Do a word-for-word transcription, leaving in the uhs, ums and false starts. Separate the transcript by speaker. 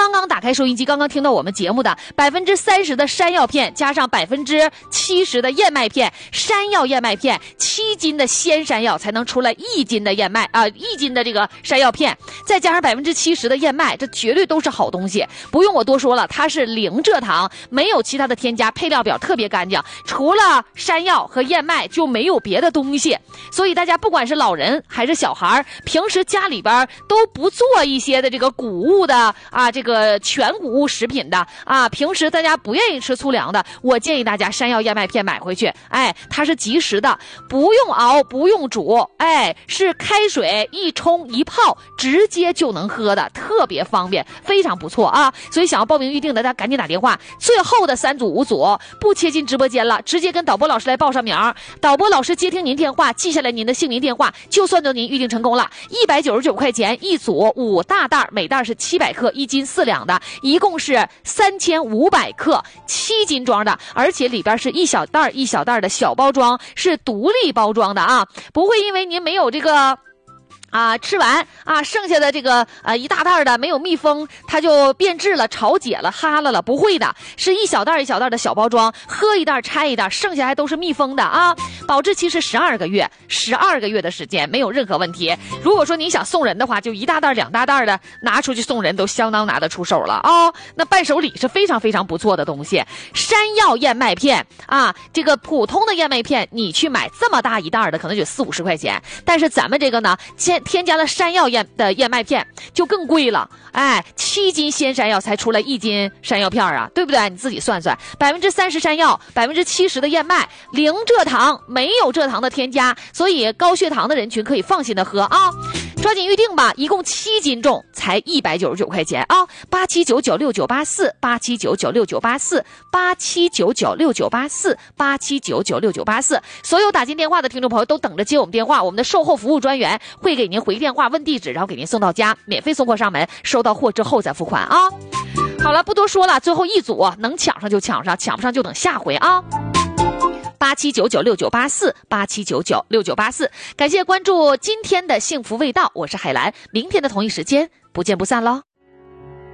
Speaker 1: 刚刚打开收音机，刚刚听到我们节目的百分之三十的山药片，加上百分之七十的燕麦片，山药燕麦片七斤的鲜山药才能出来一斤的燕麦啊、呃，一斤的这个山药片，再加上百分之七十的燕麦，这绝对都是好东西，不用我多说了，它是零蔗糖，没有其他的添加，配料表特别干净，除了山药和燕麦就没有别的东西。所以大家不管是老人还是小孩，平时家里边都不做一些的这个谷物的啊，这个全谷物食品的啊，平时大家不愿意吃粗粮的，我建议大家山药燕麦片买回去，哎，它是即食的，不用熬，不用煮，哎，是开水一冲一泡直接就能喝的，特别方便，非常不错啊！所以想要报名预定的，大家赶紧打电话。最后的三组五组不切进直播间了，直接跟导播老师来报上名，导播老师接听您电话，记下来您的姓名电话，就算就您预定成功了。一百九十九块钱一组，五大袋，每袋是七百克，一斤四两的，一共是三千五百克，七斤装的，而且里边是一小袋一小袋的小包装，是独立包装的啊，不会因为您没有这个啊，吃完啊，剩下的这个呃一大袋的没有密封，它就变质了、潮解了、哈了了，不会的，是一小袋一小袋的小包装，喝一袋拆一袋，剩下还都是密封的啊，保质期是十二个月，十二个月的时间没有任何问题。如果说你想送人的话，就一大袋两大袋的拿出去送人都相当拿得出手了啊、哦。那伴手礼是非常非常不错的东西，山药燕麦片啊，这个普通的燕麦片你去买这么大一袋的可能就四五十块钱，但是咱们这个呢，先添加了山药燕的燕麦片就更贵了，哎，七斤鲜山药才出来一斤山药片啊，对不对？你自己算算，百分之三十山药，百分之七十的燕麦，零蔗糖，没有蔗糖的添加，所以高血糖的人群可以放心的喝啊。抓紧预定吧，一共七斤重，才一百九十九块钱啊！八七九九六九八四，八七九九六九八四，八七九九六九八四，八七九九六九八四。所有打进电话的听众朋友都等着接我们电话，我们的售后服务专员会给您回电话问地址，然后给您送到家，免费送货上门，收到货之后再付款啊！好了，不多说了，最后一组能抢上就抢上，抢不上就等下回啊！八七九九六九八四，八七九九六九八四，感谢关注今天的幸福味道，我是海兰，明天的同一时间不见不散喽。